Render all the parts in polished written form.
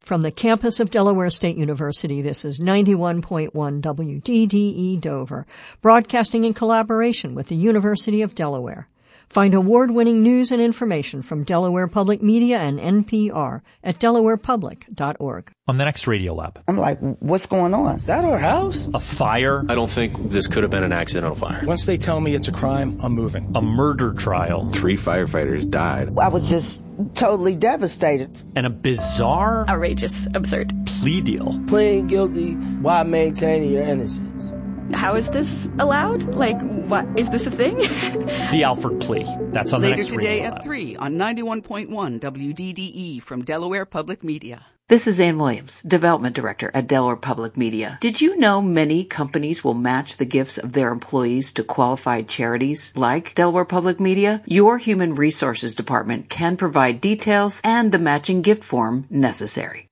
From the campus of Delaware State University, this is 91.1 WDDE Dover, broadcasting in collaboration with the University of Delaware. Find award-winning news and information from Delaware Public Media and NPR at delawarepublic.org. On the next Radio Lab. I'm like, what's going on? Is that our house? A fire. I don't think this could have been an accidental fire. Once they tell me it's a crime, I'm moving. A murder trial. 3 firefighters died. I was just totally devastated. And a bizarre, outrageous, absurd plea deal. Pleading guilty while maintaining your innocence. How is this allowed? Like, what? Is this a thing? The Alford plea. That's on the next Later today Radio at Lab. 3 on 91.1 WDDE from Delaware Public Media. This is Ann Williams, Development Director at Delaware Public Media. Did you know many companies will match the gifts of their employees to qualified charities like Delaware Public Media? Your Human Resources Department can provide details and the matching gift form necessary.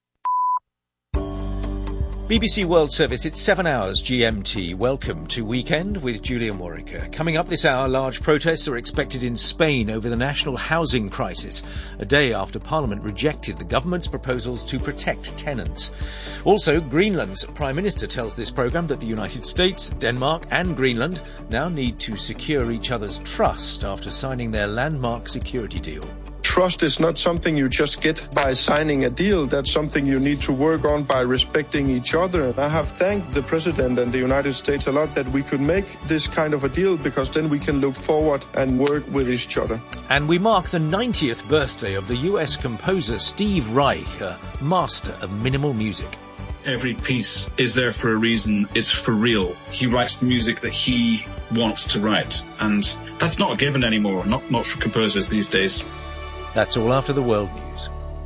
BBC World Service, it's 7 hours GMT. Welcome to Weekend with Julia Morica. Coming up this hour, large protests are expected in Spain over the national housing crisis, a day after Parliament rejected the government's proposals to protect tenants. Also, Greenland's Prime Minister tells this programme that the United States, Denmark and Greenland now need to secure each other's trust after signing their landmark security deal. Trust is not something you just get by signing a deal. That's something you need to work on by respecting each other. I have thanked the President and the United States a lot that we could make this kind of a deal, because then we can look forward and work with each other. And we mark the 90th birthday of the US composer Steve Reich, a master of minimal music. Every piece is there for a reason. It's for real. He writes the music that he wants to write. And that's not a given anymore, not for composers these days. That's all after the world news.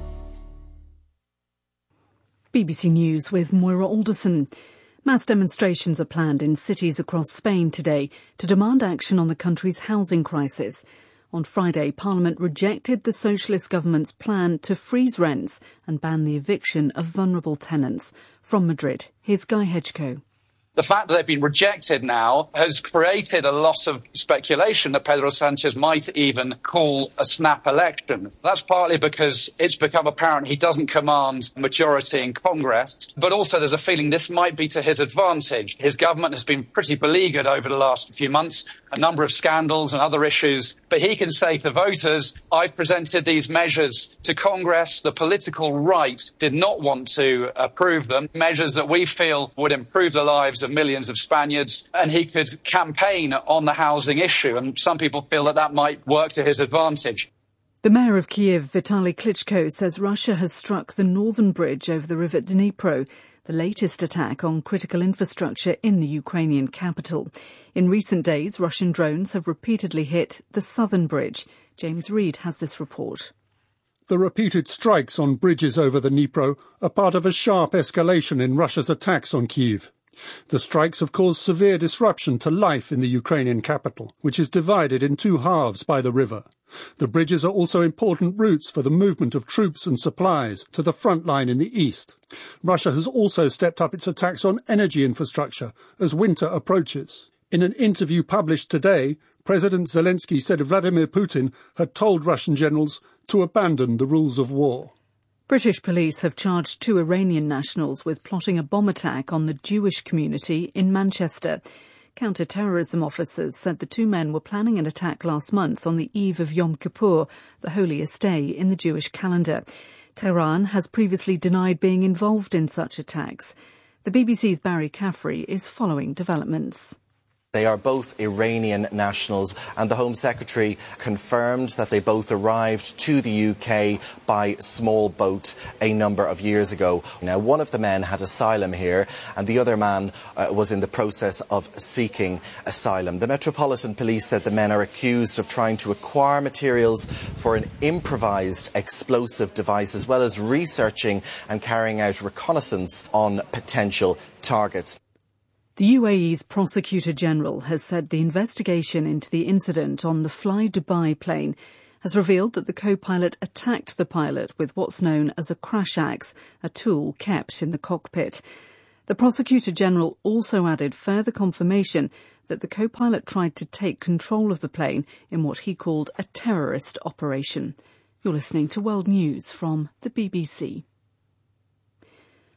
BBC News with Moira Alderson. Mass demonstrations are planned in cities across Spain today to demand action on the country's housing crisis. On Friday, Parliament rejected the socialist government's plan to freeze rents and ban the eviction of vulnerable tenants. From Madrid, here's Guy Hedgecoe. The fact that they've been rejected now has created a lot of speculation that Pedro Sanchez might even call a snap election. That's partly because it's become apparent he doesn't command a majority in Congress, but also there's a feeling this might be to his advantage. His government has been pretty beleaguered over the last few months, a number of scandals and other issues, but he can say to voters, I've presented these measures to Congress. The political right did not want to approve them, measures that we feel would improve the lives of millions of Spaniards, and he could campaign on the housing issue, and some people feel that might work to his advantage. The mayor of Kiev, Vitaly Klitschko, says Russia has struck the northern bridge over the river Dnipro, the latest attack on critical infrastructure in the Ukrainian capital. In recent days, Russian drones have repeatedly hit the southern bridge. James Reid has this report. The repeated strikes on bridges over the Dnipro are part of a sharp escalation in Russia's attacks on Kyiv. The strikes have caused severe disruption to life in the Ukrainian capital, which is divided in two halves by the river. The bridges are also important routes for the movement of troops and supplies to the front line in the east. Russia has also stepped up its attacks on energy infrastructure as winter approaches. In an interview published today, President Zelensky said Vladimir Putin had told Russian generals to abandon the rules of war. British police have charged 2 Iranian nationals with plotting a bomb attack on the Jewish community in Manchester. Counter-terrorism officers said the 2 men were planning an attack last month on the eve of Yom Kippur, the holiest day in the Jewish calendar. Tehran has previously denied being involved in such attacks. The BBC's Barry Caffrey is following developments. They are both Iranian nationals, and the Home Secretary confirmed that they both arrived to the UK by small boat a number of years ago. Now, one of the men had asylum here, and the other man was in the process of seeking asylum. The Metropolitan Police said the men are accused of trying to acquire materials for an improvised explosive device, as well as researching and carrying out reconnaissance on potential targets. The UAE's Prosecutor General has said the investigation into the incident on the Fly Dubai plane has revealed that the co-pilot attacked the pilot with what's known as a crash axe, a tool kept in the cockpit. The Prosecutor General also added further confirmation that the co-pilot tried to take control of the plane in what he called a terrorist operation. You're listening to World News from the BBC.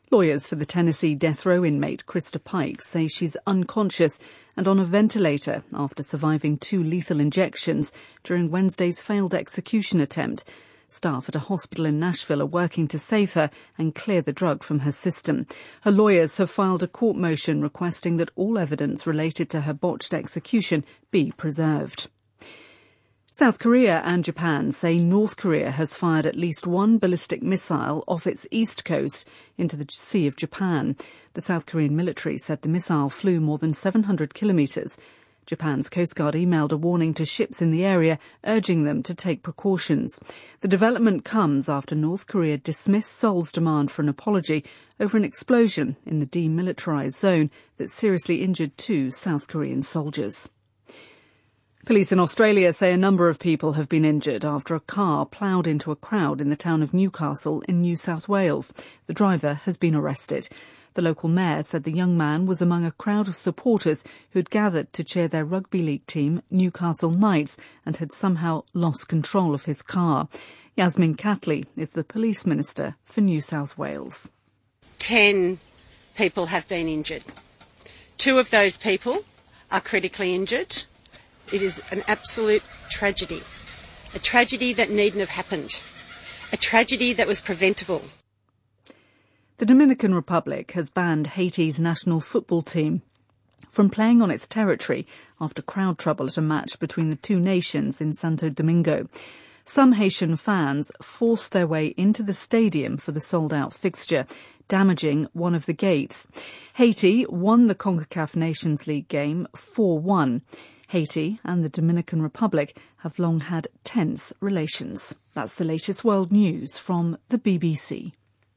Lawyers for the Tennessee death row inmate Krista Pike say she's unconscious and on a ventilator after surviving 2 lethal injections during Wednesday's failed execution attempt. Staff at a hospital in Nashville are working to save her and clear the drug from her system. Her lawyers have filed a court motion requesting that all evidence related to her botched execution be preserved. South Korea and Japan say North Korea has fired at least 1 ballistic missile off its east coast into the Sea of Japan. The South Korean military said the missile flew more than 700 kilometres. Japan's Coast Guard emailed a warning to ships in the area, urging them to take precautions. The development comes after North Korea dismissed Seoul's demand for an apology over an explosion in the demilitarised zone that seriously injured 2 South Korean soldiers. Police in Australia say a number of people have been injured after a car ploughed into a crowd in the town of Newcastle in New South Wales. The driver has been arrested. The local mayor said the young man was among a crowd of supporters who'd gathered to cheer their rugby league team, Newcastle Knights, and had somehow lost control of his car. Yasmin Catley is the police minister for New South Wales. 10 people have been injured. 2 of those people are critically injured. It is an absolute tragedy, a tragedy that needn't have happened, a tragedy that was preventable. The Dominican Republic has banned Haiti's national football team from playing on its territory after crowd trouble at a match between the 2 nations in Santo Domingo. Some Haitian fans forced their way into the stadium for the sold-out fixture, damaging one of the gates. Haiti won the CONCACAF Nations League game 4-1. Haiti and the Dominican Republic have long had tense relations. That's the latest world news from the BBC.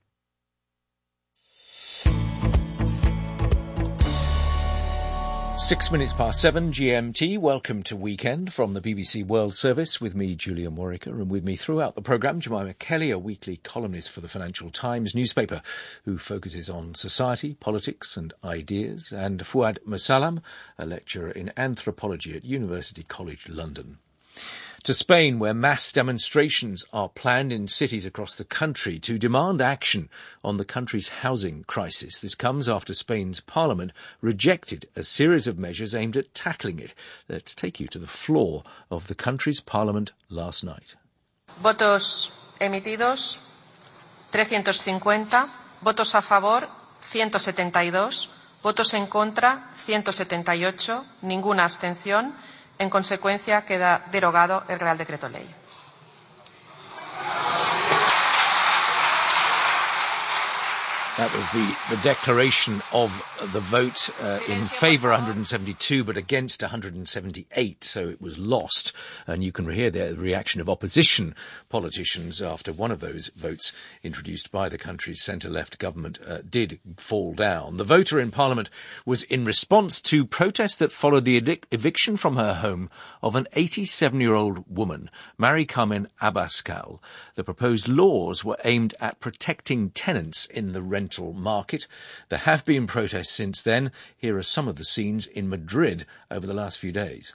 Six minutes past 7 GMT. Welcome to Weekend from the BBC World Service with me, Julian Warwicker, and with me throughout the programme, Jemima Kelly, a weekly columnist for the Financial Times newspaper who focuses on society, politics and ideas, and Fuad Musallam, a lecturer in anthropology at University College London. To Spain, where mass demonstrations are planned in cities across the country to demand action on the country's housing crisis. This comes after Spain's parliament rejected a series of measures aimed at tackling it. Let's take you to the floor of the country's parliament last night. Votos emitidos, 350. Votos a favor, 172. Votos en contra, 178. Ninguna abstención. En consecuencia, queda derogado el Real Decreto Ley. That was the declaration of the vote in favour 172 but against 178, so it was lost. And you can hear the reaction of opposition politicians after one of those votes introduced by the country's centre-left government did fall down. The voter in Parliament was in response to protests that followed the eviction from her home of an 87-year-old woman, Mari Carmen Abascal. The proposed laws were aimed at protecting tenants in the rental market. There have been protests since then. Here are some of the scenes in Madrid over the last few days.